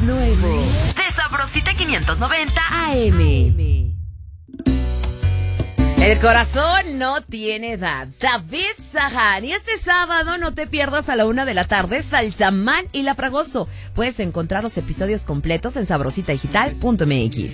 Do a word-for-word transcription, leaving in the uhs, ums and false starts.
nuevo de Sabrosita quinientos noventa A M. El corazón no tiene edad. David Sahan. Y este sábado no te pierdas a la una de la tarde Salsa Man y La Fragoso. Puedes encontrar los episodios completos en sabrosita digital punto m x.